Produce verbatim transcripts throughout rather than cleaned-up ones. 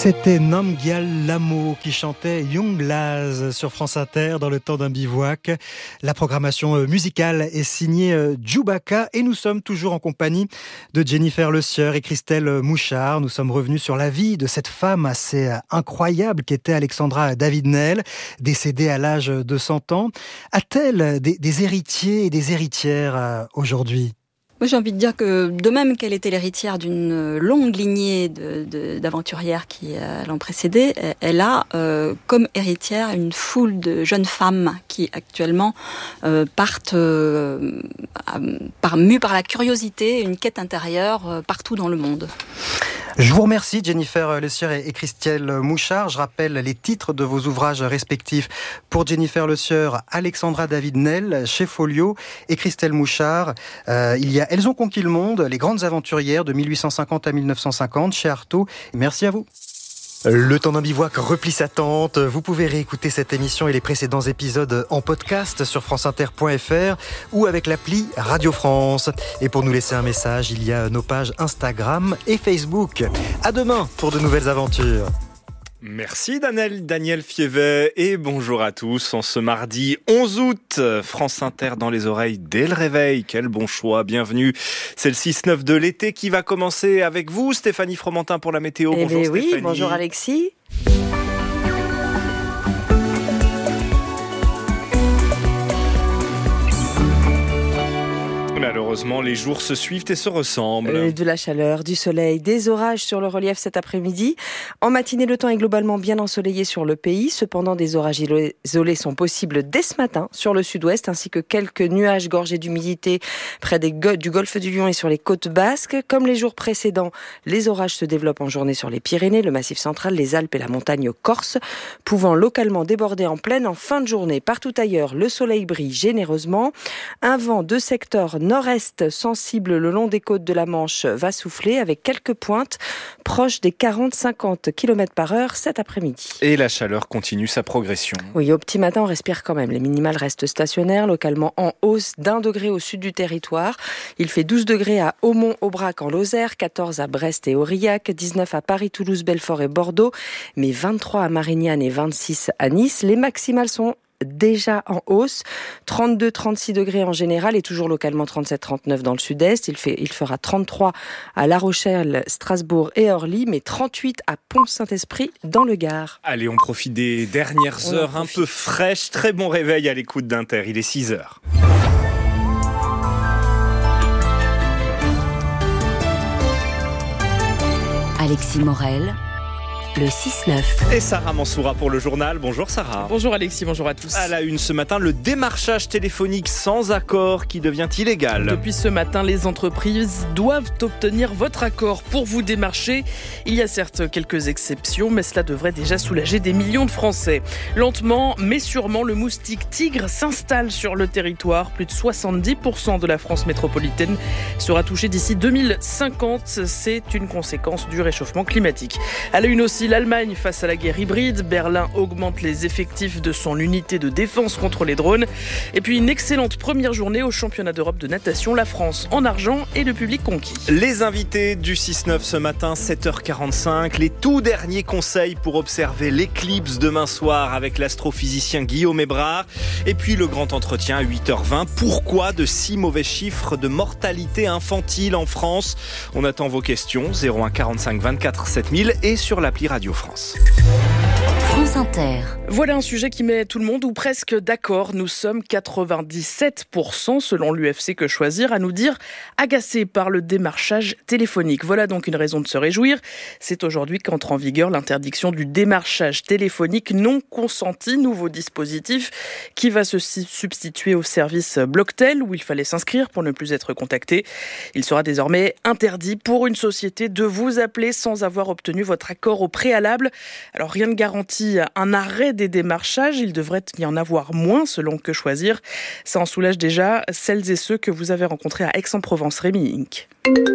C'était Namgyal Lamo qui chantait Young Laz sur France Inter dans le temps d'un bivouac. La programmation musicale est signée Djoubaka et nous sommes toujours en compagnie de Jennifer Le Sieur et Christelle Mouchard. Nous sommes revenus sur la vie de cette femme assez incroyable qu'était Alexandra David-Néel, décédée à l'âge de cent ans. A-t-elle des, des héritiers et des héritières aujourd'hui ? Moi, j'ai envie de dire que, de même qu'elle était l'héritière d'une longue lignée de, de, d'aventurières qui euh, l'ont précédée, elle a euh, comme héritière une foule de jeunes femmes qui actuellement euh, partent euh, par, mues par la curiosité, une quête intérieure euh, partout dans le monde. Je vous remercie Jennifer Le Sieur et Christelle Mouchard. Je rappelle les titres de vos ouvrages respectifs. Pour Jennifer Le Sieur, Alexandra David-Néel chez Folio et Christelle Mouchard. Euh, il y a Elles ont conquis le monde, les grandes aventurières de mille huit cent cinquante à mille neuf cent cinquante chez Artaud. Merci à vous. Le temps d'un bivouac replie sa tente. Vous pouvez réécouter cette émission et les précédents épisodes en podcast sur franceinter point f r ou avec l'appli Radio France. Et pour nous laisser un message, il y a nos pages Instagram et Facebook. À demain pour de nouvelles aventures. Merci Daniel, Daniel Fievet et bonjour à tous. En ce mardi onze août, France Inter dans les oreilles dès le réveil. Quel bon choix, bienvenue. C'est le six neuf de l'été qui va commencer avec vous, Stéphanie Fromentin pour la météo. Eh bonjour bien, oui, Stéphanie. Bonjour Alexis. Malheureusement, les jours se suivent et se ressemblent. Euh, de la chaleur, du soleil, des orages sur le relief cet après-midi. En matinée, le temps est globalement bien ensoleillé sur le pays. Cependant, des orages isolés sont possibles dès ce matin sur le sud-ouest, ainsi que quelques nuages gorgés d'humidité près des go- du golfe du Lion et sur les côtes basques. Comme les jours précédents, les orages se développent en journée sur les Pyrénées, le Massif central, les Alpes et la montagne corse, pouvant localement déborder en pleine en fin de journée. Partout ailleurs, le soleil brille généreusement. Un vent de secteur nord-est sensible le long des côtes de la Manche va souffler avec quelques pointes proches des quarante à cinquante kilomètres par heure cet après-midi. Et la chaleur continue sa progression. Oui, au petit matin, on respire quand même. Les minimales restent stationnaires, localement en hausse d'un degré au sud du territoire. Il fait douze degrés à Aumont-Aubrac en Lozère, quatorze à Brest et Aurillac, dix-neuf à Paris, Toulouse, Belfort et Bordeaux, mais vingt-trois à Marignane et vingt-six à Nice. Les maximales sont déjà en hausse, trente-deux à trente-six degrés en général et toujours localement trente-sept à trente-neuf dans le sud-est. Il, fait, il fera trente-trois à La Rochelle, Strasbourg et Orly, mais trente-huit à Pont-Saint-Esprit dans le Gard. Allez, on profite des dernières on heures un peu fraîches. Très bon réveil à l'écoute d'Inter, il est six heures. Alexis Morel, le six neuf. Et Sarah Mansoura pour le journal. Bonjour Sarah. Bonjour Alexis, bonjour à tous. À la une ce matin, le démarchage téléphonique sans accord qui devient illégal. Depuis ce matin, les entreprises doivent obtenir votre accord pour vous démarcher. Il y a certes quelques exceptions, mais cela devrait déjà soulager des millions de Français. Lentement, mais sûrement, le moustique tigre s'installe sur le territoire. Plus de soixante-dix pour cent de la France métropolitaine sera touchée d'ici deux mille cinquante. C'est une conséquence du réchauffement climatique. À la une aussi, l'Allemagne face à la guerre hybride. Berlin augmente les effectifs de son unité de défense contre les drones. Et puis une excellente première journée au championnat d'Europe de natation. La France en argent et le public conquis. Les invités du six neuf ce matin, sept heures quarante-cinq. Les tout derniers conseils pour observer l'éclipse demain soir avec l'astrophysicien Guillaume Hébrard. Et puis le grand entretien à huit heures vingt. Pourquoi de si mauvais chiffres de mortalité infantile en France ? On attend vos questions. zéro un quarante-cinq vingt-quatre sept mille et sur l'appli Radio France. France Inter. Voilà un sujet qui met tout le monde ou presque d'accord. Nous sommes quatre-vingt-dix-sept pour cent selon l'U F C Que Choisir à nous dire agacés par le démarchage téléphonique. Voilà donc une raison de se réjouir. C'est aujourd'hui qu'entre en vigueur l'interdiction du démarchage téléphonique non consenti, nouveau dispositif qui va se substituer au service Blocktel où il fallait s'inscrire pour ne plus être contacté. Il sera désormais interdit pour une société de vous appeler sans avoir obtenu votre accord au préalable. Alors rien ne garantit un arrêt des démarchages, il devrait y en avoir moins selon Que Choisir. Ça en soulage déjà celles et ceux que vous avez rencontrés à Aix-en-Provence. Rémi Inc.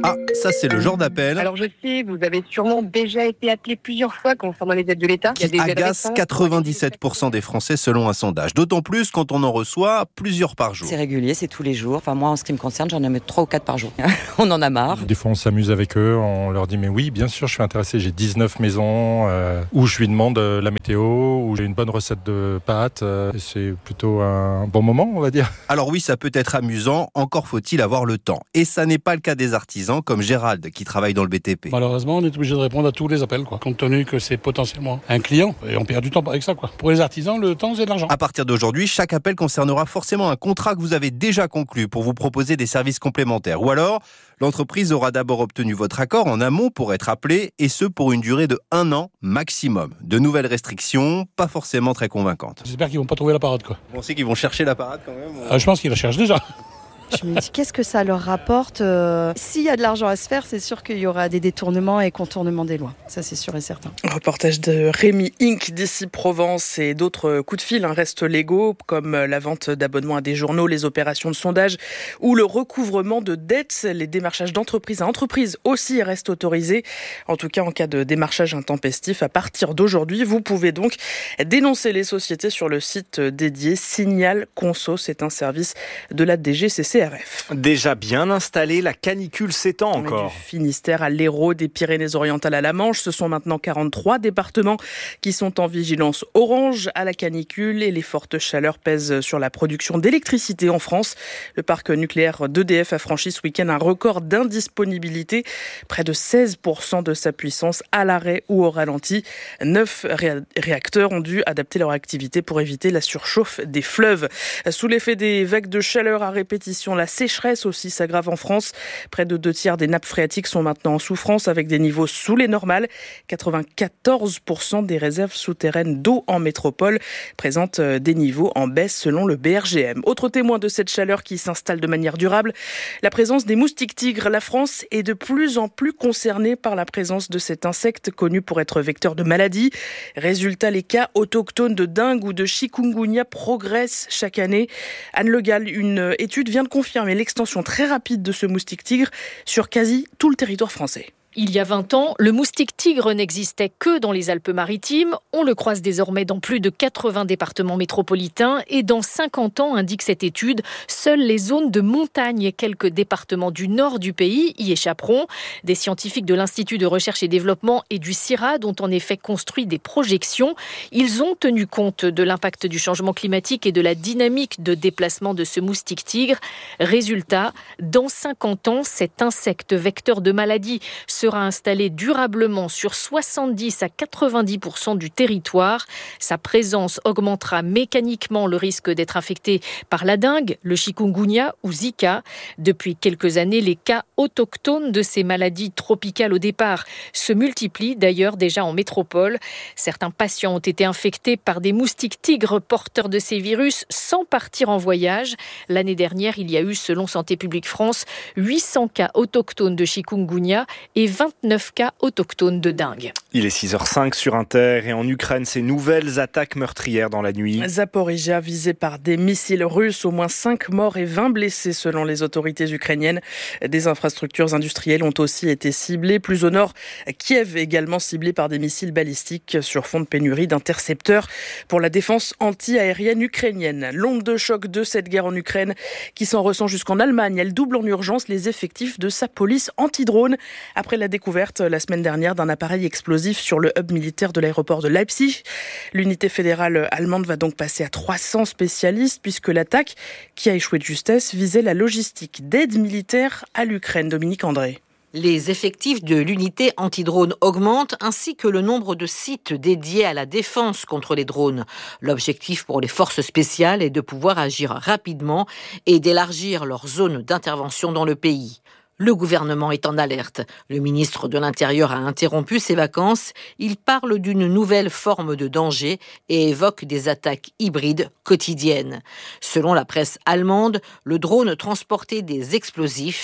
Ah, ça c'est le genre d'appel Alors je sais, vous avez sûrement déjà été appelé plusieurs fois concernant les aides de l'État. qui agace quatre-vingt-dix-sept pour cent des Français selon un sondage. D'autant plus quand on en reçoit plusieurs par jour. C'est régulier, c'est tous les jours. Enfin moi, en ce qui me concerne, j'en ai mis trois ou quatre par jour. On en a marre. Des fois, on s'amuse avec eux, on leur dit mais oui, bien sûr, je suis intéressé. J'ai dix-neuf maisons euh, où je lui demande euh, la météo, où j'ai une bonne recette de pâtes. Euh, et c'est plutôt un bon moment, on va dire. Alors oui, ça peut être amusant, encore faut-il avoir le temps. Et ça n'est pas le cas des artisans comme Gérald qui travaille dans le B T P. Malheureusement, on est obligé de répondre à tous les appels, quoi, compte tenu que c'est potentiellement un client et on perd du temps avec ça, quoi. Pour les artisans, le temps c'est de l'argent. À partir d'aujourd'hui, chaque appel concernera forcément un contrat que vous avez déjà conclu pour vous proposer des services complémentaires. Ou alors, l'entreprise aura d'abord obtenu votre accord en amont pour être appelée, et ce pour une durée de un an maximum. De nouvelles restrictions, pas forcément très convaincantes. J'espère qu'ils vont pas trouver la parade, quoi. Vous pensez qu'ils vont chercher la parade quand même ou... euh, Je pense qu'ils la cherchent déjà. Je me dis, qu'est-ce que ça leur rapporte euh, S'il y a de l'argent à se faire, c'est sûr qu'il y aura des détournements et contournements des lois. Ça, c'est sûr et certain. Reportage de Rémi Inc d'ici Provence et d'autres coups de fil hein, restent légaux, comme la vente d'abonnements à des journaux, les opérations de sondage ou le recouvrement de dettes. Les démarchages d'entreprise à entreprise aussi restent autorisés. En tout cas, en cas de démarchage intempestif, à partir d'aujourd'hui, vous pouvez donc dénoncer les sociétés sur le site dédié Signal Conso. C'est un service de la D G C C R F. Déjà bien installé, la canicule s'étend encore. Du Finistère à l'Hérault, des Pyrénées-Orientales à la Manche, ce sont maintenant quarante-trois départements qui sont en vigilance orange à la canicule et les fortes chaleurs pèsent sur la production d'électricité en France. Le parc nucléaire d'E D F a franchi ce week-end un record d'indisponibilité, près de seize pour cent de sa puissance à l'arrêt ou au ralenti. Neuf ré- réacteurs ont dû adapter leur activité pour éviter la surchauffe des fleuves. Sous l'effet des vagues de chaleur à répétition, la sécheresse aussi s'aggrave en France. Près de deux tiers des nappes phréatiques sont maintenant en souffrance avec des niveaux sous les normales. quatre-vingt-quatorze pour cent des réserves souterraines d'eau en métropole présentent des niveaux en baisse selon le B R G M. Autre témoin de cette chaleur qui s'installe de manière durable, la présence des moustiques tigres. La France est de plus en plus concernée par la présence de cet insecte connu pour être vecteur de maladies. Résultat, les cas autochtones de dengue ou de chikungunya progressent chaque année. Anne Le Gall, une étude vient de confirmer l'extension très rapide de ce moustique tigre sur quasi tout le territoire français. Il y a vingt ans, le moustique tigre n'existait que dans les Alpes-Maritimes. On le croise désormais dans plus de quatre-vingts départements métropolitains et dans cinquante ans, indique cette étude, seules les zones de montagne et quelques départements du nord du pays y échapperont. Des scientifiques de l'Institut de recherche et développement et du CIRAD ont en effet construit des projections. Ils ont tenu compte de l'impact du changement climatique et de la dynamique de déplacement de ce moustique tigre. Résultat, dans cinquante ans, cet insecte vecteur de maladies sera installé durablement sur soixante-dix à quatre-vingt-dix pour cent du territoire. Sa présence augmentera mécaniquement le risque d'être infecté par la dengue, le chikungunya ou Zika. Depuis quelques années, les cas autochtones de ces maladies tropicales au départ se multiplient d'ailleurs déjà en métropole. Certains patients ont été infectés par des moustiques tigres porteurs de ces virus sans partir en voyage. L'année dernière, il y a eu, selon Santé publique France, huit cents cas autochtones de chikungunya et vingt-neuf cas autochtones de dengue. Il est six heures cinq sur Inter et en Ukraine, ces nouvelles attaques meurtrières dans la nuit. Zaporizhia visée par des missiles russes, au moins cinq morts et vingt blessés selon les autorités ukrainiennes. Des infrastructures industrielles ont aussi été ciblées. Plus au nord, Kiev également ciblée par des missiles balistiques sur fond de pénurie d'intercepteurs pour la défense anti-aérienne ukrainienne. L'onde de choc de cette guerre en Ukraine qui s'en ressent jusqu'en Allemagne. Elle double en urgence les effectifs de sa police anti-drone après la découverte la semaine dernière d'un appareil explosif sur le hub militaire de l'aéroport de Leipzig. L'unité fédérale allemande va donc passer à trois cents spécialistes puisque l'attaque, qui a échoué de justesse, visait la logistique d'aide militaire à l'Ukraine. Dominique André. Les effectifs de l'unité anti-drone augmentent ainsi que le nombre de sites dédiés à la défense contre les drones. L'objectif pour les forces spéciales est de pouvoir agir rapidement et d'élargir leur zone d'intervention dans le pays. Le gouvernement est en alerte. Le ministre de l'Intérieur a interrompu ses vacances. Il parle d'une nouvelle forme de danger et évoque des attaques hybrides quotidiennes. Selon la presse allemande, le drone transportait des explosifs.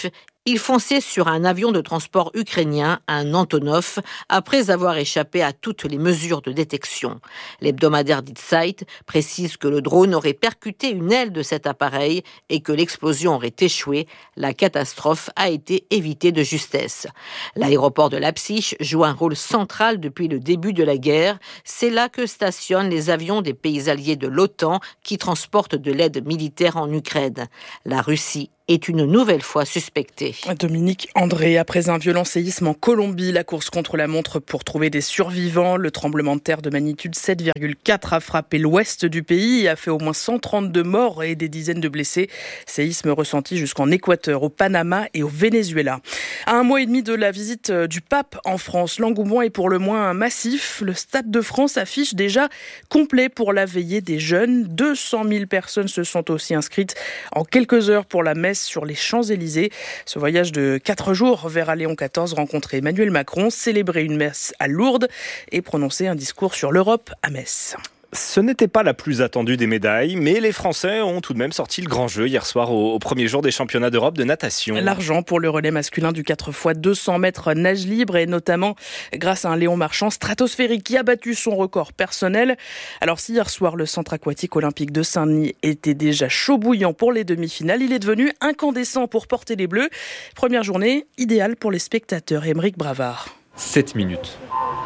Il fonçait sur un avion de transport ukrainien, un Antonov, après avoir échappé à toutes les mesures de détection. L'hebdomadaire Die Zeit précise que le drone aurait percuté une aile de cet appareil et que l'explosion aurait échoué. La catastrophe a été évitée de justesse. L'aéroport de Leipzig joue un rôle central depuis le début de la guerre. C'est là que stationnent les avions des pays alliés de l'OTAN qui transportent de l'aide militaire en Ukraine. La Russie est une nouvelle fois suspectée. Dominique André, après un violent séisme en Colombie, la course contre la montre pour trouver des survivants. Le tremblement de terre de magnitude sept virgule quatre a frappé l'ouest du pays et a fait au moins cent trente-deux morts et des dizaines de blessés. Séisme ressenti jusqu'en Équateur, au Panama et au Venezuela. À un mois et demi de la visite du pape en France, l'engouement est pour le moins massif. Le Stade de France affiche déjà complet pour la veillée des jeunes. deux cent mille personnes se sont aussi inscrites en quelques heures pour la messe sur les Champs-Élysées. Ce voyage de quatre jours vers Léon quatorze, rencontrer Emmanuel Macron, célébrer une messe à Lourdes et prononcer un discours sur l'Europe à Metz. Ce n'était pas la plus attendue des médailles, mais les Français ont tout de même sorti le grand jeu hier soir au, au premier jour des championnats d'Europe de natation. L'argent pour le relais masculin du quatre fois deux cents mètres nage libre et notamment grâce à un Léon Marchand stratosphérique qui a battu son record personnel. Alors si hier soir le centre aquatique olympique de Saint-Denis était déjà chaud bouillant pour les demi-finales, il est devenu incandescent pour porter les Bleus. Première journée idéale pour les spectateurs. Émeric Bravard. sept minutes.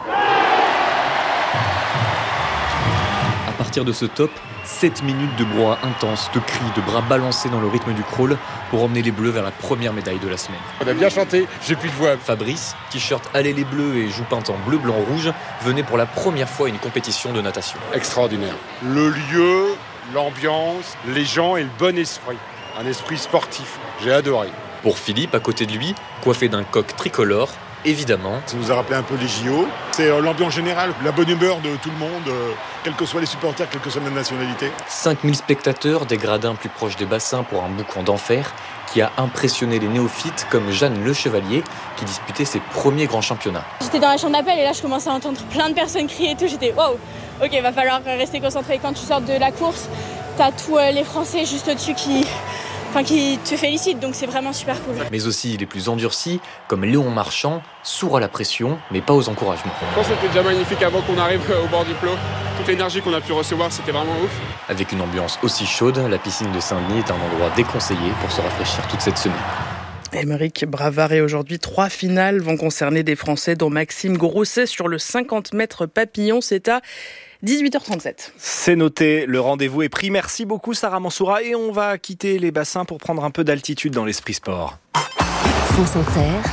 À partir de ce top, sept minutes de brouhaha intense, de cris, de bras balancés dans le rythme du crawl pour emmener les Bleus vers la première médaille de la semaine. On a bien chanté, j'ai plus de voix. Fabrice, t-shirt Allez les Bleus et joue peinte en bleu, blanc, rouge, venait pour la première fois à une compétition de natation. Extraordinaire. Le lieu, l'ambiance, les gens et le bon esprit. Un esprit sportif. J'ai adoré. Pour Philippe, à côté de lui, coiffé d'un coq tricolore, évidemment. Ça nous a rappelé un peu les J O. C'est euh, l'ambiance générale, la bonne humeur de tout le monde, euh, quels que soient les supporters, quelle que soit la nationalité. cinq mille spectateurs, des gradins plus proches des bassins pour un boucan d'enfer qui a impressionné les néophytes comme Jeanne Le Chevalier qui disputait ses premiers grands championnats. J'étais dans la chambre d'appel et là je commençais à entendre plein de personnes crier et tout. J'étais waouh, ok, va falloir rester concentré. Quand tu sors de la course, t'as tous euh, les Français juste au-dessus qui... Enfin, qui te félicite, donc c'est vraiment super cool. Mais aussi les plus endurcis, comme Léon Marchand, sourd à la pression, mais pas aux encouragements. Je pense que c'était déjà magnifique avant qu'on arrive au bord du plot. Toute l'énergie qu'on a pu recevoir, c'était vraiment ouf. Avec une ambiance aussi chaude, la piscine de Saint-Denis est un endroit déconseillé pour se rafraîchir toute cette semaine. Émeric Bravard, et aujourd'hui, trois finales vont concerner des Français, dont Maxime Grousset sur le cinquante mètres papillon. C'est à dix-huit heures trente-sept. C'est noté, le rendez-vous est pris. Merci beaucoup Sarah Mansoura et on va quitter les bassins pour prendre un peu d'altitude dans l'esprit sport. France Inter,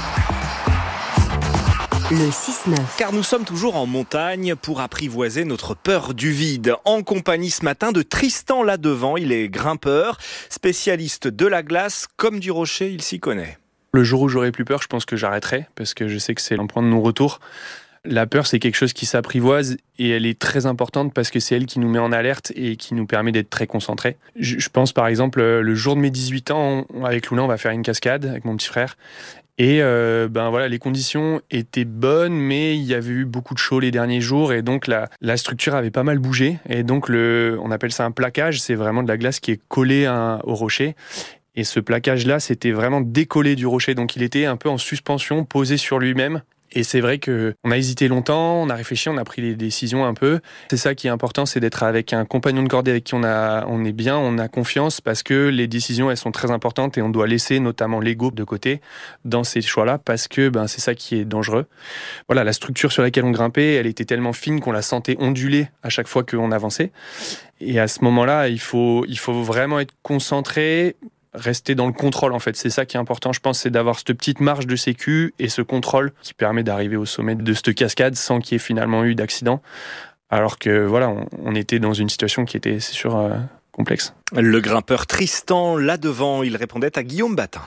le six neuf. Car nous sommes toujours en montagne pour apprivoiser notre peur du vide. En compagnie ce matin de Tristan Ladevant, il est grimpeur, spécialiste de la glace comme du rocher, il s'y connaît. Le jour où j'aurai plus peur, je pense que j'arrêterai parce que je sais que c'est un point de non-retour. La peur, c'est quelque chose qui s'apprivoise et elle est très importante parce que c'est elle qui nous met en alerte et qui nous permet d'être très concentrés. Je, je pense par exemple, le jour de mes dix-huit ans, avec Luna, on va faire une cascade avec mon petit frère. Et euh, ben voilà, les conditions étaient bonnes, mais il y avait eu beaucoup de chaud les derniers jours et donc la, la structure avait pas mal bougé. Et donc le, on appelle ça un plaquage, c'est vraiment de la glace qui est collée à, au rocher. Et ce plaquage-là, c'était vraiment décollé du rocher, donc il était un peu en suspension, posé sur lui-même. Et c'est vrai qu'on a hésité longtemps, on a réfléchi, on a pris les décisions un peu. C'est ça qui est important, c'est d'être avec un compagnon de cordée avec qui on, a, on est bien, on a confiance, parce que les décisions, elles sont très importantes et on doit laisser notamment l'ego de côté dans ces choix-là, parce que ben, c'est ça qui est dangereux. Voilà, la structure sur laquelle on grimpait, elle était tellement fine qu'on la sentait onduler à chaque fois qu'on avançait. Et à ce moment-là, il faut, il faut vraiment être concentré, rester dans le contrôle en fait, c'est ça qui est important je pense, c'est d'avoir cette petite marge de sécu et ce contrôle qui permet d'arriver au sommet de cette cascade sans qu'il y ait finalement eu d'accident, alors que voilà, on, on était dans une situation qui était, c'est sûr, euh, complexe. Le grimpeur Tristan Ladevant, il répondait à Guillaume Batin.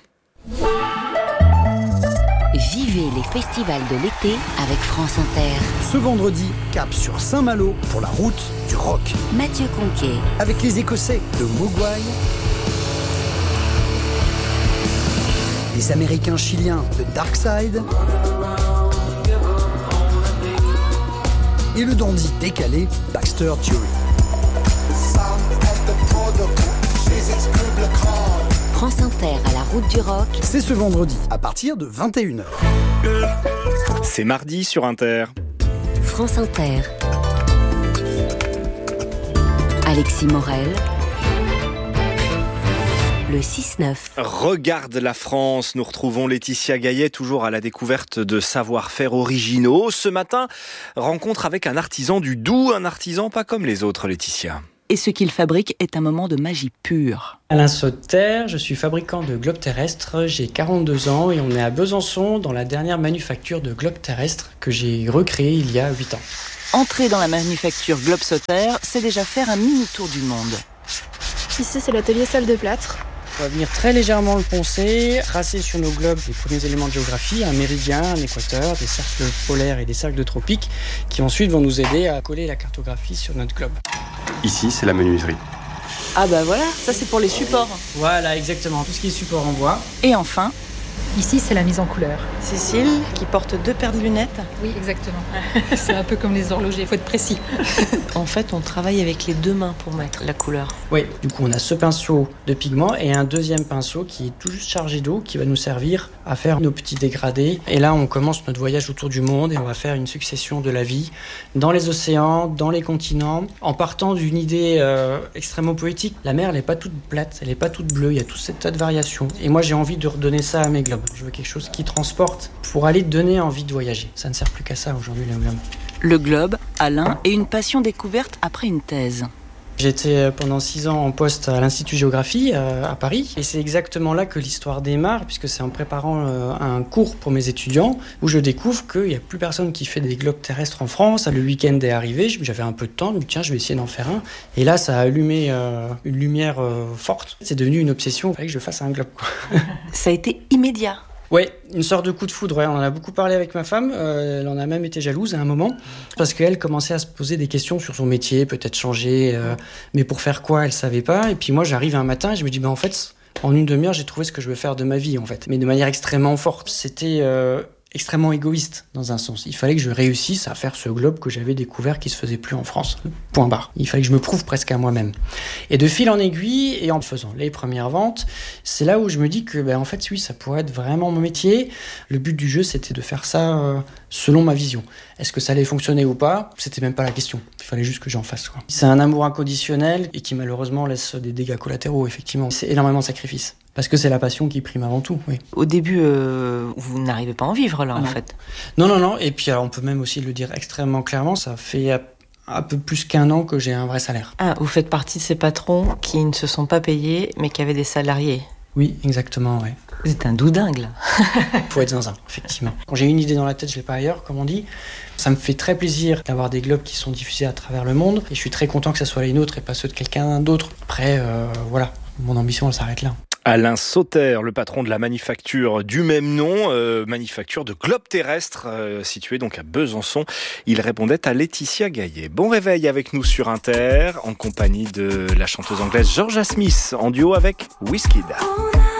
Vivez les festivals de l'été avec France Inter. Ce vendredi, cap sur Saint-Malo pour la route du rock. Mathieu Conquet. Avec les Écossais de Mogwai, les Américains chiliens de Darkside et le dandy décalé Baxter Dury. France Inter à la Route du Rock. C'est ce vendredi, à partir de vingt et une heures. C'est mardi sur Inter. France Inter. Alexis Morel. Le six neuf. Regarde la France, nous retrouvons Laetitia Gaillet, toujours à la découverte de savoir-faire originaux. Ce matin, rencontre avec un artisan du Doubs, un artisan pas comme les autres, Laetitia. Et ce qu'il fabrique est un moment de magie pure. Alain Sauter, je suis fabricant de globes terrestres, j'ai quarante-deux ans et on est à Besançon dans la dernière manufacture de globes terrestres que j'ai recréée il y a huit ans. Entrer dans la manufacture Globe Sauter, c'est déjà faire un mini-tour du monde. Ici, c'est l'atelier salle de plâtre. On va venir très légèrement le poncer, tracer sur nos globes les premiers éléments de géographie, un méridien, un équateur, des cercles polaires et des cercles tropiques, qui ensuite vont nous aider à coller la cartographie sur notre globe. Ici, c'est la menuiserie. Ah bah voilà, ça c'est pour les supports. Voilà, exactement, tout ce qui est support en bois. Et enfin, ici, c'est la mise en couleur. Cécile, qui porte deux paires de lunettes. Oui, exactement. C'est un peu comme les horlogers, il faut être précis. En fait, on travaille avec les deux mains pour mettre la couleur. Oui, du coup, on a ce pinceau de pigment et un deuxième pinceau qui est tout juste chargé d'eau, qui va nous servir à faire nos petits dégradés. Et là, on commence notre voyage autour du monde et on va faire une succession de la vie dans les océans, dans les continents, en partant d'une idée euh, extrêmement poétique. La mer, elle n'est pas toute plate, elle n'est pas toute bleue, il y a tout cet tas de variations. Et moi, j'ai envie de redonner ça à mes globes. Je veux quelque chose qui transporte pour aller donner envie de voyager. Ça ne sert plus qu'à ça aujourd'hui, le globe. Le globe, Alain, et une passion découverte après une thèse. J'étais pendant six ans en poste à l'Institut Géographie euh, à Paris. Et c'est exactement là que l'histoire démarre, puisque c'est en préparant euh, un cours pour mes étudiants où je découvre qu'il n'y a plus personne qui fait des globes terrestres en France. Le week-end est arrivé, j'avais un peu de temps, je me dis tiens, je vais essayer d'en faire un. Et là, ça a allumé euh, une lumière euh, forte. C'est devenu une obsession, il fallait que je fasse un globe, quoi. Ça a été immédiat. Ouais, une sorte de coup de foudre. Ouais. On en a beaucoup parlé avec ma femme. Euh, elle en a même été jalouse à un moment parce qu'elle commençait à se poser des questions sur son métier, peut-être changer, euh, mais pour faire quoi, elle savait pas. Et puis moi, j'arrive un matin et je me dis, bah en fait, en une demi-heure, j'ai trouvé ce que je veux faire de ma vie, en fait, mais de manière extrêmement forte. C'était euh, extrêmement égoïste dans un sens. Il fallait que je réussisse à faire ce globe que j'avais découvert qui se faisait plus en France. Point barre. Il fallait que je me prouve presque à moi-même. Et de fil en aiguille, et en faisant les premières ventes, c'est là où je me dis que, ben, en fait, oui, ça pourrait être vraiment mon métier. Le but du jeu, c'était de faire ça euh, selon ma vision. Est-ce que ça allait fonctionner ou pas ? C'était même pas la question. Il fallait juste que j'en fasse, quoi. C'est un amour inconditionnel et qui malheureusement laisse des dégâts collatéraux, effectivement. C'est énormément de sacrifices. Parce que c'est la passion qui prime avant tout, oui. Au début, euh, vous n'arrivez pas à en vivre, là, ah en non. fait. Non, non, non. Et puis, alors, on peut même aussi le dire extrêmement clairement, ça fait un peu plus qu'un an que j'ai un vrai salaire. Ah, vous faites partie de ces patrons qui ne se sont pas payés, mais qui avaient des salariés. Oui, exactement, oui. Vous êtes un doudingue, là. Faut être zinzin, effectivement. Quand j'ai une idée dans la tête, je l'ai pas ailleurs, comme on dit. Ça me fait très plaisir d'avoir des globes qui sont diffusés à travers le monde. Et je suis très content que ça soit les nôtres et pas ceux de quelqu'un d'autre. Après, euh, voilà, mon ambition, elle s'arrête là. Alain Sauter, le patron de la manufacture du même nom, euh, manufacture de globes terrestres, euh, située donc à Besançon. Il répondait à Laetitia Gaillet. Bon réveil avec nous sur Inter, en compagnie de la chanteuse anglaise Georgia Smith, en duo avec Wizkid.